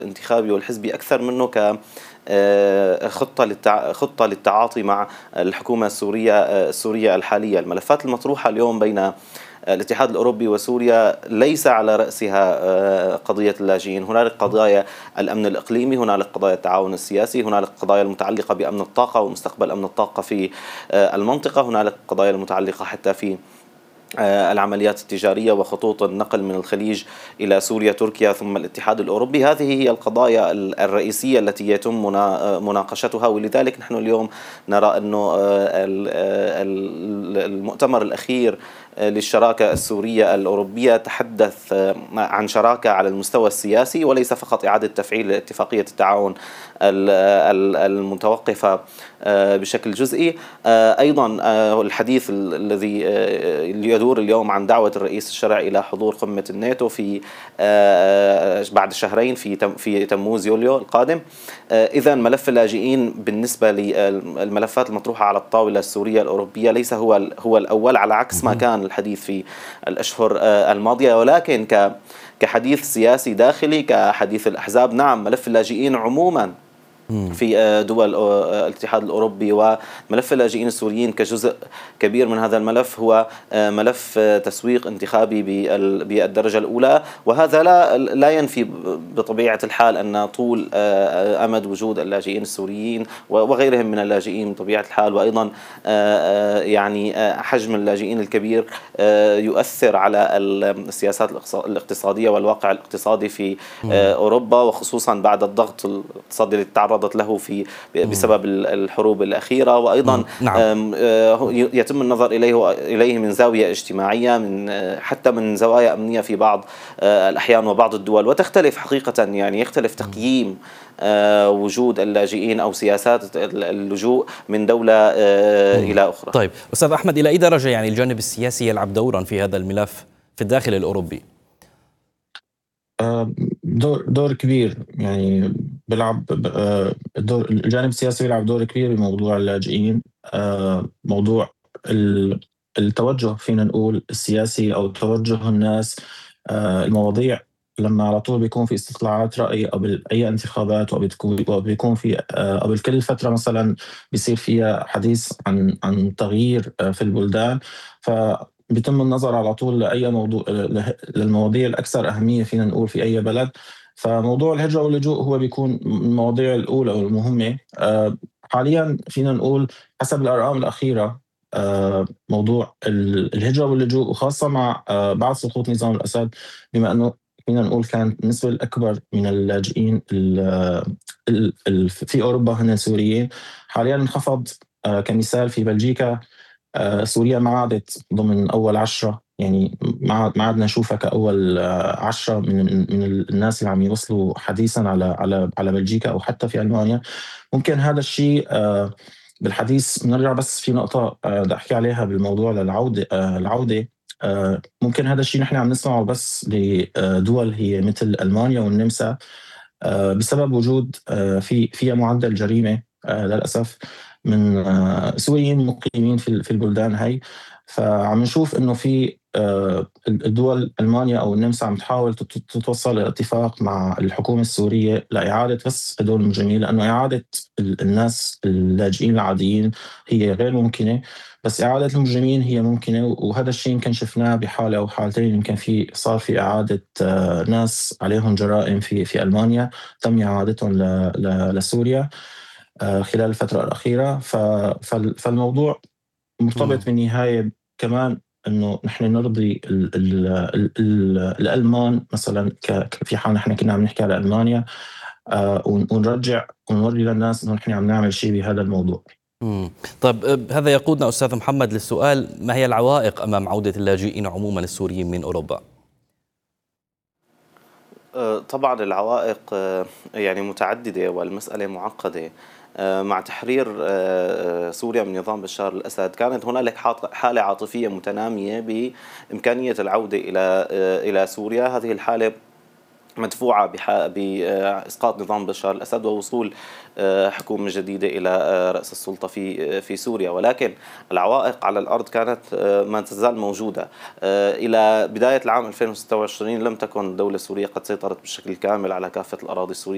الانتخابي والحزبي أكثر منه ك خطة للتعاطي مع الحكومة السورية الحالية. الملفات المطروحة اليوم بين الاتحاد الأوروبي وسوريا ليس على رأسها قضية اللاجئين. هنالك قضايا الأمن الإقليمي، هنالك قضايا التعاون السياسي، هنالك قضايا المتعلقة بأمن الطاقة ومستقبل أمن الطاقة في المنطقة، هنالك قضايا المتعلقة حتى في العمليات التجارية وخطوط النقل من الخليج إلى سوريا، تركيا، ثم الاتحاد الأوروبي. هذه هي القضايا الرئيسية التي يتم مناقشتها. ولذلك نحن اليوم نرى أنه المؤتمر الأخير للشراكة السورية الأوروبية تحدث عن شراكة على المستوى السياسي وليس فقط إعادة تفعيل اتفاقية التعاون المتوقفة بشكل جزئي. أيضا الحديث الذي يدور اليوم عن دعوة الرئيس الشرعي إلى حضور قمة الناتو في بعد شهرين في تموز يوليو القادم. إذن ملف اللاجئين بالنسبة للملفات المطروحة على الطاولة السورية الأوروبية ليس هو الأول، على عكس ما كان الحديث في الأشهر الماضية. ولكن كحديث سياسي داخلي، كحديث الأحزاب، نعم، ملف اللاجئين عموما في دول الاتحاد الأوروبي وملف اللاجئين السوريين كجزء كبير من هذا الملف هو ملف تسويق انتخابي بالدرجة الأولى. وهذا لا ينفي بطبيعة الحال أن طول أمد وجود اللاجئين السوريين وغيرهم من اللاجئين بطبيعة الحال، وأيضا يعني حجم اللاجئين الكبير يؤثر على السياسات الاقتصادية والواقع الاقتصادي في أوروبا، وخصوصا بعد الضغط الاقتصادي الذي تعرض له بسبب الحروب الأخيرة. وأيضا يتم النظر إليه من زاوية اجتماعية، حتى من زوايا أمنية في بعض الأحيان وبعض الدول، وتختلف حقيقة. يعني يختلف تقييم وجود اللاجئين أو سياسات اللجوء من دولة إلى أخرى. طيب أستاذ أحمد، إلى أي درجة يعني الجانب السياسي يلعب دورا في هذا الملف في الداخل الأوروبي؟ دور كبير، يعني بيلعب الجانب السياسي بيلعب دور كبير بموضوع اللاجئين. موضوع التوجه، فينا نقول السياسي أو توجه الناس، المواضيع لما على طول بيكون في استطلاعات رأي قبل أي انتخابات، وبيكون في قبل كل فترة مثلا بيصير فيها حديث عن تغيير في البلدان، بيتم النظر على طول لأي موضوع، للمواضيع الأكثر أهمية فينا نقول في أي بلد. فموضوع الهجرة واللجوء هو بيكون المواضيع الأولى والمهمة. حاليا فينا نقول حسب الأرقام الأخيرة موضوع الهجرة واللجوء، وخاصة مع بعد سقوط نظام الأسد، بما أنه فينا نقول كانت النسبة الأكبر من اللاجئين في أوروبا هن سوريين، حاليا انخفض. كمثال في بلجيكا سوريا ما عادت ضمن أول 10، يعني ما عدنا نشوفها كأول 10 من الناس اللي عم يوصلوا حديثا على بلجيكا أو حتى في ألمانيا. ممكن هذا الشيء بالحديث نرجع بس في نقطة بدي أحكي عليها بالموضوع العودة. ممكن هذا الشيء نحن عم نسمعه بس لدول هي مثل ألمانيا والنمسا، بسبب وجود فيها معدل جريمة للأسف من سوريين مقيمين في البلدان هاي. فعم نشوف انه في الدول ألمانيا او النمسا عم تحاول تتوصل لاتفاق مع الحكومة السورية لإعادة بس هدول المجرمين، لأنه إعادة الناس اللاجئين العاديين هي غير ممكنة، بس إعادة المجرمين هي ممكنة. وهذا الشيء يمكن شفناه بحالة أو حالتين، يمكن صار في إعادة ناس عليهم جرائم في ألمانيا تم إعادتهم لسوريا خلال الفترة الأخيرة. فالموضوع مرتبط بالنهاية كمان إنه نحن نرضي الألمان مثلا، في حال نحن كنا عم نحكي على ألمانيا، ونرجع ونوري للناس إنه نحن عم نعمل شيء بهذا الموضوع. طيب هذا يقودنا أستاذ محمد للسؤال: ما هي العوائق أمام عودة اللاجئين عموما السوريين من أوروبا؟ طبعا العوائق يعني متعددة والمسألة معقدة. مع تحرير سوريا من نظام بشار الأسد كانت هنالك حالة عاطفية متنامية بإمكانية العودة إلى سوريا. هذه الحالة مدفوعة بإسقاط نظام بشار الأسد ووصول حكومة جديدة إلى رأس السلطة في سوريا. ولكن العوائق على الأرض كانت ما تزال موجودة. إلى بداية العام 2026 لم تكن الدولة السورية قد سيطرت بشكل كامل على كافة الأراضي السورية.